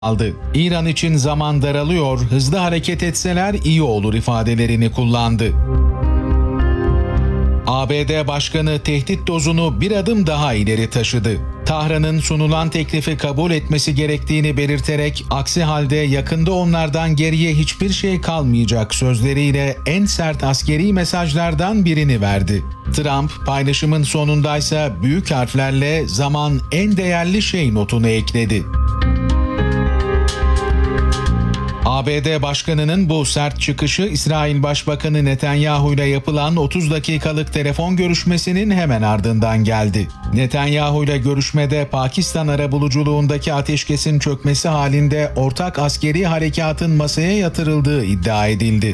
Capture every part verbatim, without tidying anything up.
aldı. İran için zaman daralıyor, hızlı hareket etseler iyi olur ifadelerini kullandı. A B D Başkanı tehdit dozunu bir adım daha ileri taşıdı. Tahran'ın sunulan teklifi kabul etmesi gerektiğini belirterek aksi halde yakında onlardan geriye hiçbir şey kalmayacak sözleriyle en sert askeri mesajlardan birini verdi. Trump paylaşımın sonundaysa büyük harflerle zaman en değerli şey notunu ekledi. A B D Başkanı'nın bu sert çıkışı İsrail Başbakanı Netanyahu ile yapılan otuz dakikalık telefon görüşmesinin hemen ardından geldi. Netanyahu ile görüşmede Pakistan arabuluculuğundaki ateşkesin çökmesi halinde ortak askeri harekatın masaya yatırıldığı iddia edildi.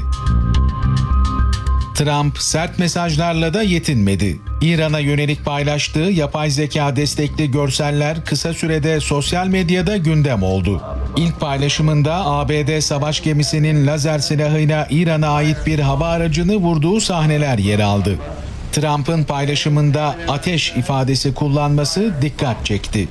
Trump sert mesajlarla da yetinmedi. İran'a yönelik paylaştığı yapay zeka destekli görseller kısa sürede sosyal medyada gündem oldu. İlk paylaşımında A B D savaş gemisinin lazer silahıyla İran'a ait bir hava aracını vurduğu sahneler yer aldı. Trump'ın paylaşımında ateş ifadesi kullanması dikkat çekti.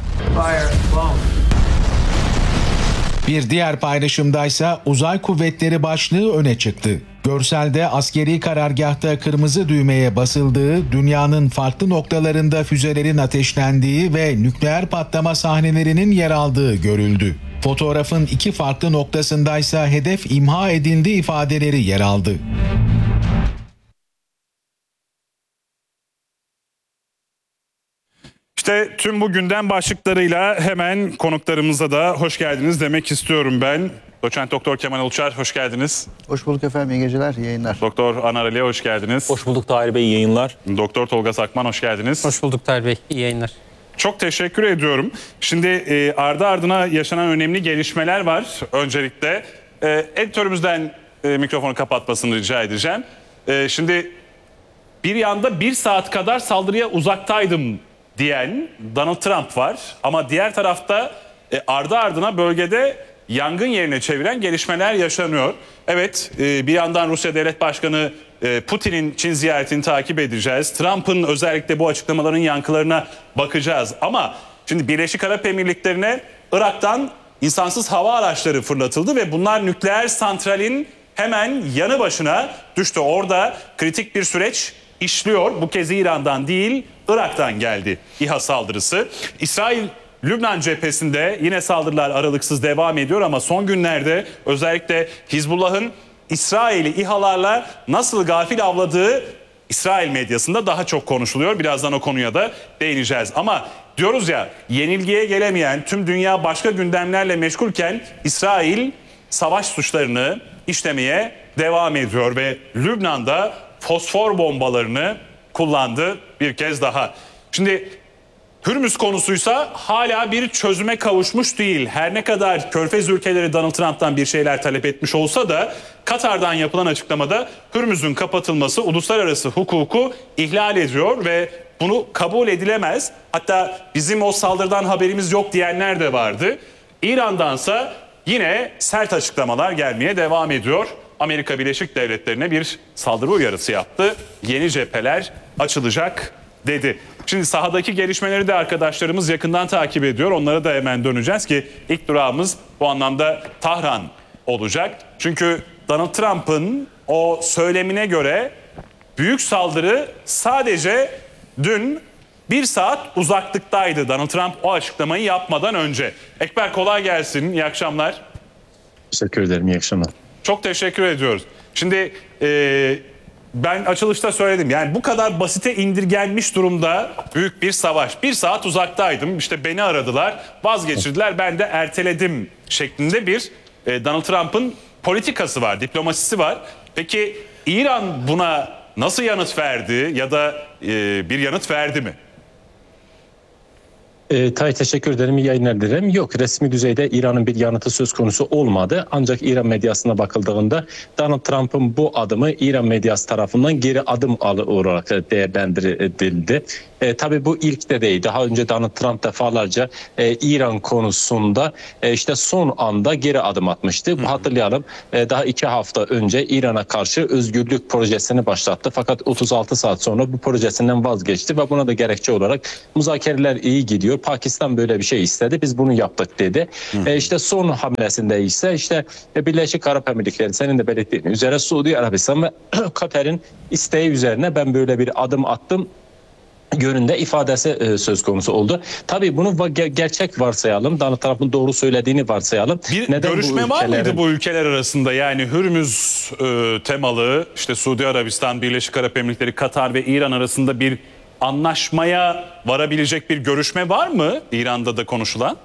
Bir diğer paylaşımdaysa uzay kuvvetleri başlığı öne çıktı. Görselde askeri karargahta kırmızı düğmeye basıldığı, dünyanın farklı noktalarında füzelerin ateşlendiği ve nükleer patlama sahnelerinin yer aldığı görüldü. Fotoğrafın iki farklı noktasındaysa hedef imha edildi ifadeleri yer aldı. İşte tüm bu gündem başlıklarıyla hemen konuklarımıza da hoş geldiniz demek istiyorum ben. Doçent Doktor Kemal Uçar, hoş geldiniz. Hoş bulduk efendim, iyi geceler, iyi yayınlar. Doktor Anar Ali, hoş geldiniz. Hoş bulduk Tahir Bey, iyi yayınlar. Doktor Tolga Sakman, hoş geldiniz. Hoş bulduk Tahir Bey, iyi yayınlar. Çok teşekkür ediyorum. Şimdi e, ardı ardına yaşanan önemli gelişmeler var öncelikle. E, editörümüzden e, mikrofonu kapatmasını rica edeceğim. E, şimdi bir yanda bir saat kadar saldırıya uzaktaydım diyen Donald Trump var. Ama diğer tarafta e, ardı ardına bölgede yangın yerine çeviren gelişmeler yaşanıyor. Evet, e, bir yandan Rusya Devlet Başkanı e, Putin'in Çin ziyaretini takip edeceğiz. Trump'ın özellikle bu açıklamaların yankılarına bakacağız. Ama şimdi Birleşik Arap Emirlikleri'ne Irak'tan insansız hava araçları fırlatıldı ve bunlar nükleer santralin hemen yanı başına düştü. Orada kritik bir süreç işliyor. Bu kez İran'dan değil, Irak'tan geldi İHA saldırısı. İsrail Lübnan cephesinde yine saldırılar aralıksız devam ediyor ama son günlerde özellikle Hizbullah'ın İsrail'i İHA'larla nasıl gafil avladığı İsrail medyasında daha çok konuşuluyor. Birazdan o konuya da değineceğiz. Ama diyoruz ya, yenilgiye gelemeyen tüm dünya başka gündemlerle meşgulken İsrail savaş suçlarını işlemeye devam ediyor ve Lübnan'da fosfor bombalarını kullandı bir kez daha. Şimdi Hürmüz konusuysa hala bir çözüme kavuşmuş değil. Her ne kadar Körfez ülkeleri Donald Trump'tan bir şeyler talep etmiş olsa da Katar'dan yapılan açıklamada Hürmüz'ün kapatılması uluslararası hukuku ihlal ediyor ve bunu kabul edilemez. Hatta bizim o saldırıdan haberimiz yok diyenler de vardı. İran'dansa yine sert açıklamalar gelmeye devam ediyor. Amerika Birleşik Devletleri'ne bir saldırı uyarısı yaptı. Yeni cepheler açılacak dedi. Şimdi sahadaki gelişmeleri de arkadaşlarımız yakından takip ediyor. Onlara da hemen döneceğiz ki ilk durağımız bu anlamda Tahran olacak. Çünkü Donald Trump'ın o söylemine göre büyük saldırı sadece dün bir saat uzaklıktaydı. Donald Trump o açıklamayı yapmadan önce. Ekber, kolay gelsin, iyi akşamlar. Teşekkür ederim, iyi akşamlar. Çok teşekkür ediyoruz. Şimdi e, ben açılışta söyledim. Yani bu kadar basite indirgenmiş durumda büyük bir savaş. Bir saat uzaktaydım. İşte beni aradılar, vazgeçirdiler. Ben de erteledim şeklinde bir e, Donald Trump'ın politikası var, diplomasisi var. Peki İran buna nasıl yanıt verdi ya da e, bir yanıt verdi mi? E, Tay teşekkür ederim, iyi yayınlar dilerim. Yok, resmi düzeyde İran'ın bir yanıtı söz konusu olmadı. Ancak İran medyasına bakıldığında Donald Trump'ın bu adımı İran medyası tarafından geri adım alı olarak değerlendirildi. E, tabii bu ilk de değil. Daha önce Donald Trump defalarca e, İran konusunda e, işte son anda geri adım atmıştı. Hı hı. Hatırlayalım e, daha iki hafta önce İran'a karşı özgürlük projesini başlattı. Fakat otuz altı saat sonra bu projesinden vazgeçti ve buna da gerekçe olarak müzakereler iyi gidiyor. Pakistan böyle bir şey istedi. Biz bunu yaptık dedi. Hı hı. E, işte son hamlesinde ise işte e, Birleşik Arap Emirlikleri senin de belirttiğin üzere Suudi Arabistan ve Katar'ın isteği üzerine ben böyle bir adım attım yönünde ifadesi e, söz konusu oldu. Tabii bunu va- gerçek varsayalım. Donald Trump'ın doğru söylediğini varsayalım. Bir Neden görüşme bu var ülkelerin... mıydı bu ülkeler arasında? Yani Hürmüz e, temalı işte Suudi Arabistan, Birleşik Arap Emirlikleri, Katar ve İran arasında bir anlaşmaya varabilecek bir görüşme var mı İran'da da konuşulan?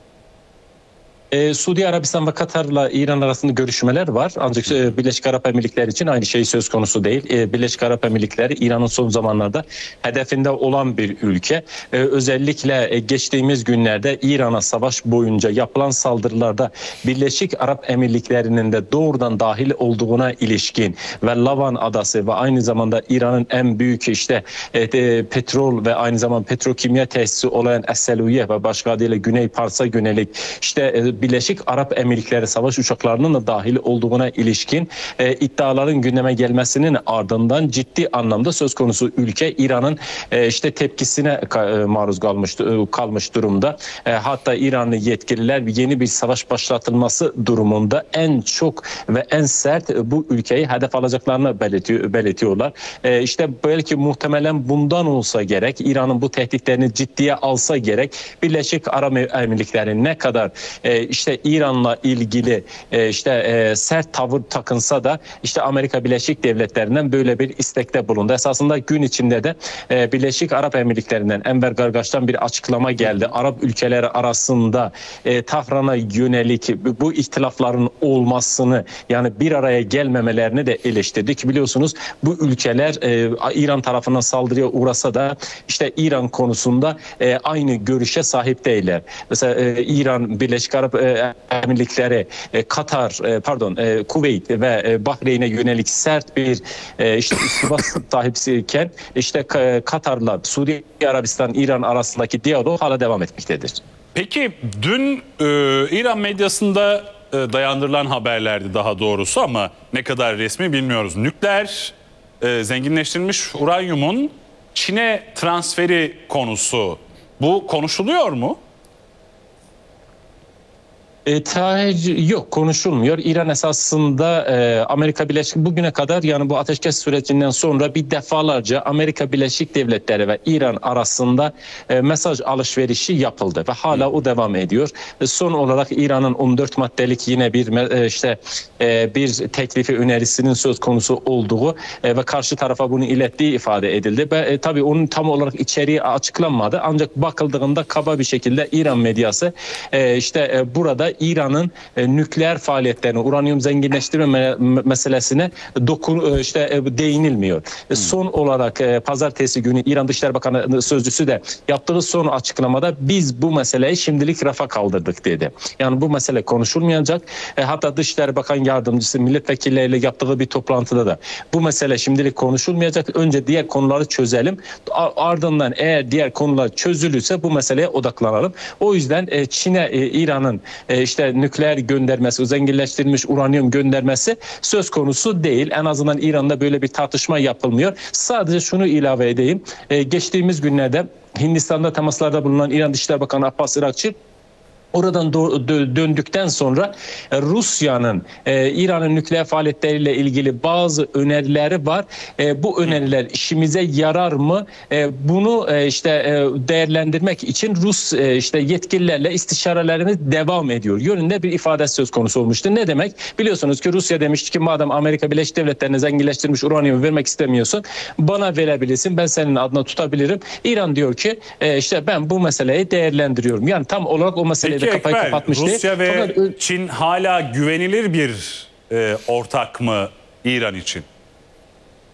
Ee, Suudi Arabistan ve Katar'la İran arasında görüşmeler var. Ancak e, Birleşik Arap Emirlikleri için aynı şey söz konusu değil. E, Birleşik Arap Emirlikleri İran'ın son zamanlarda hedefinde olan bir ülke. E, özellikle e, geçtiğimiz günlerde İran'a savaş boyunca yapılan saldırılarda Birleşik Arap Emirlikleri'nin de doğrudan dahil olduğuna ilişkin ve Lavan Adası ve aynı zamanda İran'ın en büyük işte e, de, petrol ve aynı zamanda petrokimya tesisi olan Es-Selûye ve başka adıyla Güney Pars'a yönelik işte e, Birleşik Arap Emirlikleri savaş uçaklarının da dahil olduğuna ilişkin e, iddiaların gündeme gelmesinin ardından ciddi anlamda söz konusu ülke İran'ın e, işte tepkisine e, maruz kalmış e, kalmış durumda. E, hatta İranlı yetkililer yeni bir savaş başlatılması durumunda en çok ve en sert e, bu ülkeyi hedef alacaklarını belirtiyor, belirtiyorlar. E, işte belki muhtemelen bundan olsa gerek, İran'ın bu tehditlerini ciddiye alsa gerek, Birleşik Arap Emirlikleri ne kadar e, işte İran'la ilgili e, işte e, sert tavır takınsa da işte Amerika Birleşik Devletleri'nden böyle bir istekte bulundu. Esasında gün içinde de e, Birleşik Arap Emirlikleri'nden Enver Gargaş'tan bir açıklama geldi. Arap ülkeleri arasında e, Tahran'a yönelik bu ihtilafların olmasını, yani bir araya gelmemelerini de eleştirdik. Biliyorsunuz bu ülkeler e, İran tarafından saldırıya uğrasa da işte İran konusunda e, aynı görüşe sahip değiller. Mesela e, İran, Birleşik Arap e, Emirlikleri, e, Katar, e, pardon, e, Kuveyt ve e, Bahreyn'e yönelik sert bir e, işte istiva sahipsiyken işte e, Katar'la Suudi Arabistan, İran arasındaki diyalog hala devam etmektedir. Peki dün e, İran medyasında e, dayandırılan haberlerdi daha doğrusu ama ne kadar resmi bilmiyoruz. Nükleer e, zenginleştirilmiş uranyumun Çin'e transferi konusu, bu konuşuluyor mu? E, tahir yok, konuşulmuyor. İran esasında e, Amerika Birleşik bugüne kadar, yani bu ateşkes sürecinden sonra bir defalarca Amerika Birleşik Devletleri ve İran arasında e, mesaj alışverişi yapıldı ve hala o devam ediyor. E, son olarak İran'ın on dört maddelik yine bir e, işte e, bir teklifi önerisinin söz konusu olduğu e, ve karşı tarafa bunu ilettiği ifade edildi. Ve e, tabii onun tam olarak içeriği açıklanmadı. Ancak bakıldığında kaba bir şekilde İran medyası e, işte e, burada İran'ın e, nükleer faaliyetlerine, uranyum zenginleştirme me meselesine dokun işte e, değinilmiyor. Hmm. Son olarak e, pazartesi günü İran Dışişleri Bakanı sözcüsü de yaptığı son açıklamada biz bu meseleyi şimdilik rafa kaldırdık dedi. Yani bu mesele konuşulmayacak. E, hatta Dışişleri Bakan Yardımcısı milletvekilleriyle yaptığı bir toplantıda da bu mesele şimdilik konuşulmayacak. Önce diğer konuları çözelim. Ardından eğer diğer konular çözülürse bu meseleye odaklanalım. O yüzden e, Çin'e e, İran'ın e, işte nükleer göndermesi, zenginleştirilmiş uranyum göndermesi söz konusu değil. En azından İran'da böyle bir tartışma yapılmıyor. Sadece şunu ilave edeyim. Ee, geçtiğimiz günlerde Hindistan'da temaslarda bulunan İran Dışişleri Bakanı Abbas Irakçı oradan döndükten sonra Rusya'nın e, İran'ın nükleer faaliyetleriyle ilgili bazı önerileri var. E, bu öneriler işimize yarar mı? E, bunu e, işte e, değerlendirmek için Rus e, işte yetkililerle istişarelerimiz devam ediyor yönünde bir ifade söz konusu olmuştu. Ne demek? Biliyorsunuz ki Rusya demişti ki madem Amerika Birleşik Devletleri'ne zenginleştirilmiş uranyumu vermek istemiyorsun, bana verebilirsin, ben senin adına tutabilirim. İran diyor ki e, işte ben bu meseleyi değerlendiriyorum. Yani tam olarak o meseleyi Peki kafayı Ekber, kapatmış Rusya değil. ve Fakat Çin hala güvenilir bir e, ortak mı İran için?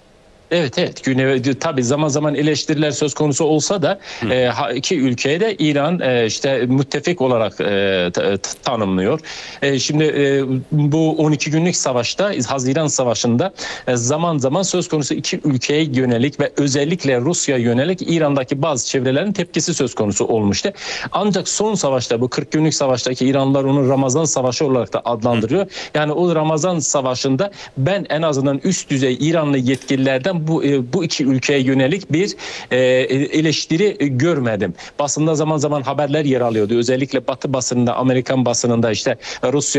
Evet evet güne tabii zaman zaman eleştiriler söz konusu olsa da e, ha- iki ülkeye de İran e, işte müttefik olarak e, t- t- tanımlıyor. E, şimdi e, bu on iki günlük savaşta Haziran Savaşı'nda e, zaman zaman söz konusu iki ülkeye yönelik ve özellikle Rusya yönelik İran'daki bazı çevrelerin tepkisi söz konusu olmuştu. Ancak son savaşta bu kırk günlük savaştaki İranlılar onu Ramazan Savaşı olarak da adlandırıyor. Yani o Ramazan Savaşı'nda ben en azından üst düzey İranlı yetkililerden bu e, bu iki ülkeye yönelik bir e, eleştiri görmedim. Basında zaman zaman haberler yer alıyordu. Özellikle Batı basınında, Amerikan basınında işte Rusya